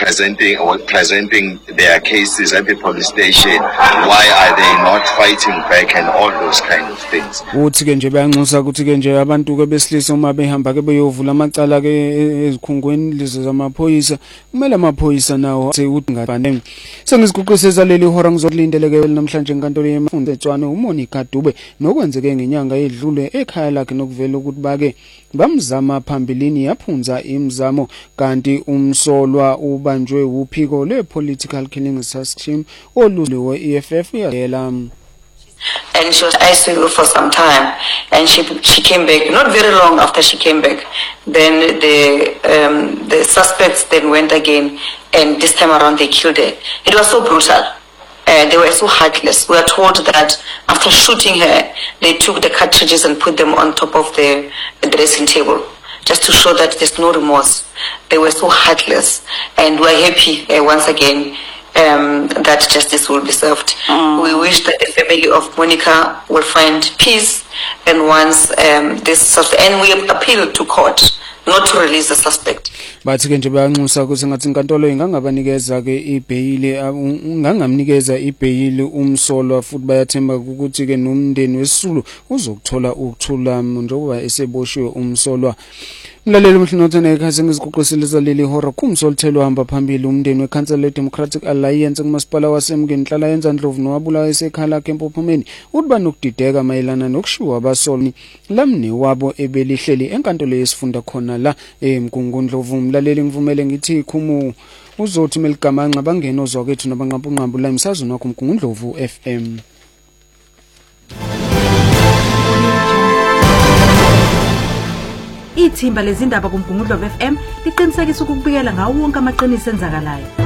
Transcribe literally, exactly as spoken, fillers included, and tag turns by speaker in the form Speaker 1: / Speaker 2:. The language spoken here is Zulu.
Speaker 1: presenting or presenting their cases at the police station. Why are they not fighting back and all those kind of things?
Speaker 2: Uthi ke nje bayanxusa ukuthi ke nje abantu ke besilisa uma behamba ke beyovula amacala ke ezikhungweni lezo zamaphoyisa kumele amaphoyisa nawo sekuthi ngabane sengiziguqiseza leli hora ngizokulindeleke namhlanje enkantolo yemfundo eTshwane uMonica Dube nokwenzeke ngenyanga edlule ekhaya lakhe nokuvela ukuthi bake bamzama phambilini yaphunza imzamo kanti umsolwa ubanjwe uphiko le-political killing system oluziwe E F F yela.
Speaker 3: And she was I C U for some time, and she she came back. Not very long after she came back, then the um, the suspects then went again, and this time around they killed her. It was so brutal. Uh, they were so heartless. We are told that after shooting her, they took the cartridges and put them on top of the, the dressing table, just to show that there's no remorse. They were so heartless, and we're happy uh, once again um, that justice will be served. Mm. We wish that the family of Monica will find peace, and once um, this and we appeal to court not to release the suspect.
Speaker 2: Bathi ke nje bayanxusa ukuthi ngathi inkantolo ingangabanikeza ke ibhayili ungangamnikeza ibhayili umsolwa futhi bayathemba ukuthi ke nomndeni wesisulu uzokuthola ukuthula njengoba eseboshiwe umsolwa. Mlaleli umhlinothene ekhaya ngiziguqisela leli hora kumsolthelo hamba phambili umndeni weCouncil Democratic Alliance kumasipala wasemngeni hlala yenza Ndlovu nowabulawa esekhala ke empophomeni uba nokudideka mayelana nokushiwa abasolni lamni wabo ebelihleli enkantolo yesifunda khona la eMgungu Ndlovu. Mlaleli ngivumele ngithi ikhumu uzothi meligamanqa bangena ozwakethu nabanqampunqambu la imsazo nakho Mgungu Ndlovu F M.
Speaker 4: Ithimba lezindaba kuMgungu Ndlovu F M liqinisekisa ukubikela ngawo wonke amaqiniso enzakalayo.